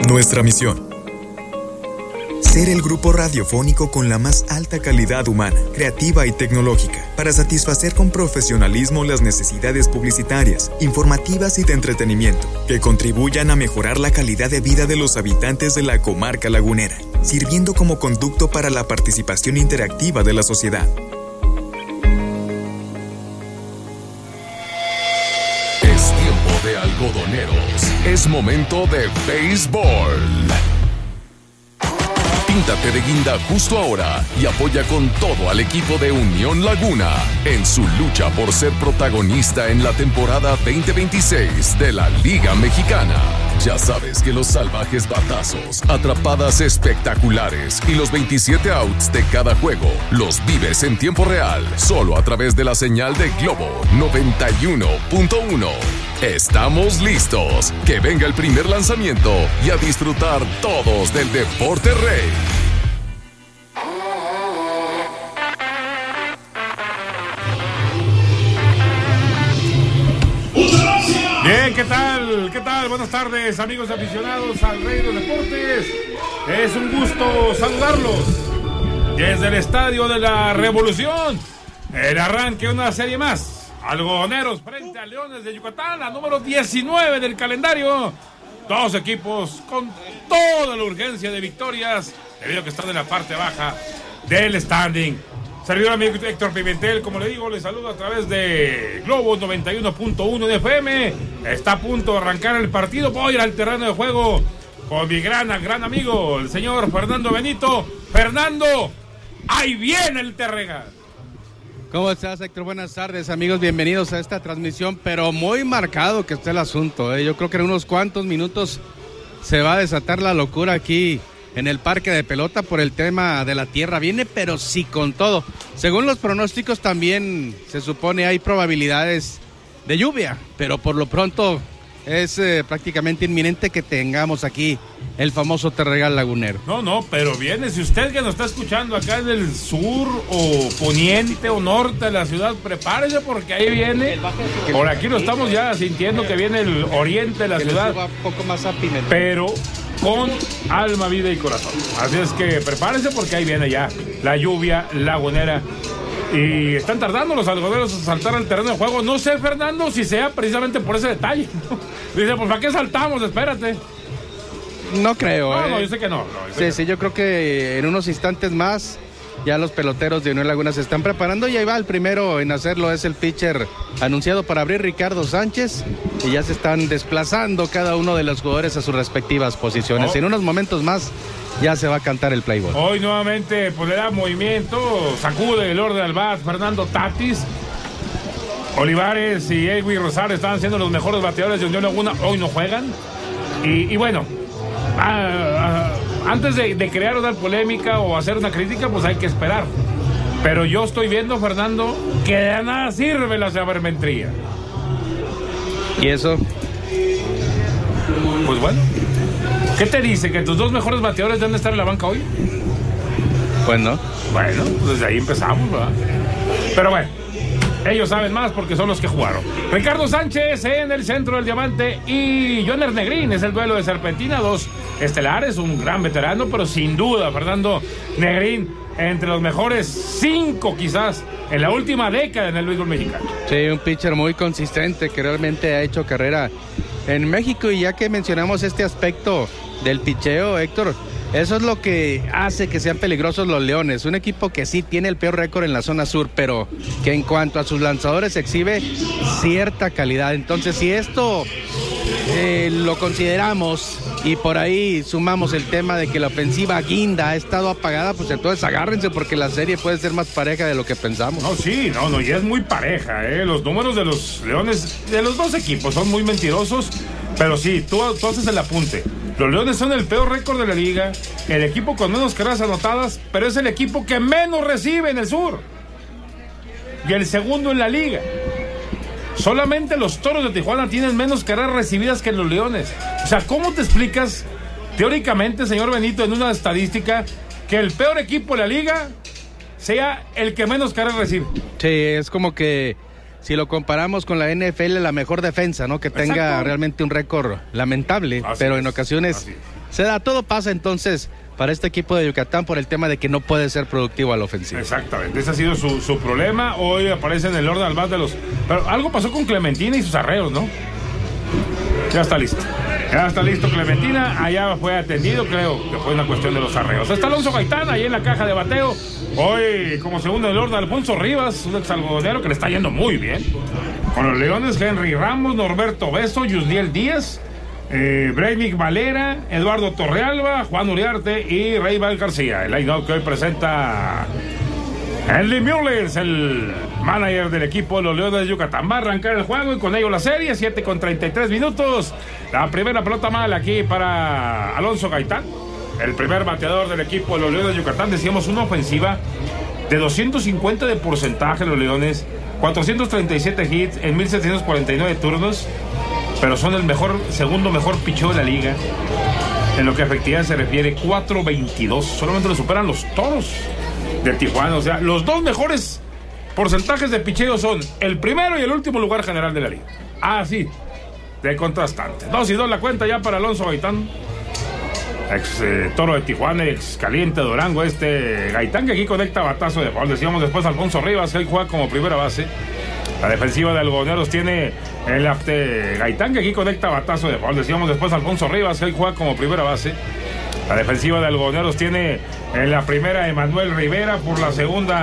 Nuestra misión: ser el grupo radiofónico con la más alta calidad humana, creativa y tecnológica, para satisfacer con profesionalismo las necesidades publicitarias, informativas y de entretenimiento, que contribuyan a mejorar la calidad de vida de los habitantes de la comarca lagunera, sirviendo como conducto para la participación interactiva de la sociedad. Es tiempo de algodoneros. Es momento de béisbol. Píntate de guinda justo ahora y apoya con todo al equipo de Unión Laguna en su lucha por ser protagonista en la temporada 2026 de la Liga Mexicana. Ya sabes que los salvajes batazos, atrapadas espectaculares y los 27 outs de cada juego los vives en tiempo real, solo a través de la señal de Globo 91.1. Estamos listos. Que venga el primer lanzamiento y a disfrutar todos del deporte rey. Bien, ¿qué tal? ¿Qué tal? Buenas tardes, amigos aficionados al Rey de los Deportes. Es un gusto saludarlos desde el Estadio de la Revolución. El arranque de una serie más. Algodoneros frente a Leones de Yucatán, la número 19 del calendario. Dos equipos con toda la urgencia de victorias, debido a que están en la parte baja del standing. Servidor amigo Héctor Pimentel, como le digo, le saludo a través de Globo 91.1 de FM. Está a punto de arrancar el partido. Voy a ir al terreno de juego con mi gran amigo, el señor Fernando Benito. Fernando, ahí viene el Terrega. ¿Cómo estás, Héctor? Buenas tardes, amigos, bienvenidos a esta transmisión, pero muy marcado que está el asunto, Yo creo que en unos cuantos minutos se va a desatar la locura aquí en el parque de pelota por el tema de la tierra. Viene, pero sí con todo. Según los pronósticos también se supone hay probabilidades de lluvia, pero por lo pronto es prácticamente inminente que tengamos aquí el famoso Terregal Lagunero. No, pero viene, si usted que nos está escuchando acá en el sur o poniente o norte de la ciudad, prepárese porque ahí viene, por aquí lo estamos ya sintiendo que viene el oriente de la ciudad, un poco más a Pimentel, pero con alma, vida y corazón. Así es que prepárese porque ahí viene ya la lluvia lagunera. Y están tardando los algodoneros a saltar al terreno de juego. No sé, Fernando, si sea precisamente por ese detalle, ¿no? Dice, pues ¿para qué saltamos? Espérate. No creo, No, yo sé que no. Sí, yo creo que en unos instantes más ya los peloteros de Unión Laguna se están preparando y ahí va el primero en hacerlo, es el pitcher anunciado para abrir, Ricardo Sánchez, y ya se están desplazando cada uno de los jugadores a sus respectivas posiciones. En unos momentos más ya se va a cantar el play ball. Hoy nuevamente pues le da movimiento, sacude el orden al bat Fernando Tatis. Olivares y Edwin Rosario estaban siendo los mejores bateadores de Unión Laguna, hoy no juegan. Y bueno, antes de crear o dar polémica o hacer una crítica, pues hay que esperar. Pero yo estoy viendo, Fernando, que de nada sirve la sabermetría. ¿Y eso? Pues bueno, ¿qué te dice? ¿Que tus dos mejores bateadores deben estar en la banca hoy? Pues no. Bueno, pues desde ahí empezamos, ¿verdad? Pero bueno, ellos saben más porque son los que jugaron. Ricardo Sánchez en el centro del diamante y Joner Negrín es el duelo de Serpentina, dos estelares, un gran veterano, pero sin duda, Fernando Negrín, entre los mejores 5 quizás en la última década en el béisbol mexicano. Sí, un pitcher muy consistente que realmente ha hecho carrera en México. Y ya que mencionamos este aspecto del picheo, Héctor, eso es lo que hace que sean peligrosos los Leones. Un equipo que sí tiene el peor récord en la zona sur, pero que en cuanto a sus lanzadores exhibe cierta calidad. Entonces, si esto lo consideramos y por ahí sumamos el tema de que la ofensiva guinda ha estado apagada, pues entonces agárrense porque la serie puede ser más pareja de lo que pensamos. No, y es muy pareja, Los números de los Leones, de los dos equipos, son muy mentirosos, pero sí, tú haces el apunte. Los Leones son el peor récord de la liga, el equipo con menos carreras anotadas, pero es el equipo que menos recibe en el sur. Y el segundo en la liga. Solamente los Toros de Tijuana tienen menos carreras recibidas que los Leones. O sea, ¿cómo te explicas, teóricamente, señor Benito, en una estadística, que el peor equipo de la liga sea el que menos carreras recibe? Sí, es como que si lo comparamos con la NFL, la mejor defensa, ¿no? Que tenga Exacto. realmente un récord lamentable, Así pero es, en ocasiones así es. se da, todo pasa entonces para este equipo de Yucatán por el tema de que no puede ser productivo a la ofensiva. Exactamente, ese ha sido su problema. Hoy aparece en el orden al más de los... Pero algo pasó con Clementina y sus arreos, ¿no? Ya está listo. Ya está listo Clementina. Allá fue atendido, creo que fue una cuestión de los arreos. Está Alonso Gaitán ahí en la caja de bateo. Hoy, como segundo del orden, Alfonso Rivas, un exalgodonero que le está yendo muy bien. Con los Leones, Henry Ramos, Norberto Beso, Yusniel Díaz, Breivik Valera, Eduardo Torrealba, Juan Uriarte y Reyval García. El line-up que hoy presenta Henry Mullins, el manager del equipo de los Leones de Yucatán. Va a arrancar el juego y con ello la serie, 7:33 minutos. La primera pelota mala aquí para Alonso Gaitán, el primer bateador del equipo de los Leones de Yucatán. Decíamos una ofensiva de 250 de porcentaje los Leones, 437 hits en 1749 turnos, pero son el segundo mejor picheo de la liga. En lo que a efectividad se refiere, 4.22. Solamente lo superan los Toros de Tijuana. O sea, los dos mejores porcentajes de picheo son el primero y el último lugar general de la liga. Así de contrastante. 2-2 la cuenta ya para Alonso Gaitán, ex Toro de Tijuana, ex Caliente Durango. Gaitán, que aquí conecta batazo de foul. Decíamos después Alfonso Rivas, él juega como primera base. La defensiva de Algodoneros tiene el Gaitán, que aquí conecta batazo de foul. Decíamos después Alfonso Rivas, él juega como primera base. La defensiva de Algodoneros tiene en la primera Emanuel Rivera, por la segunda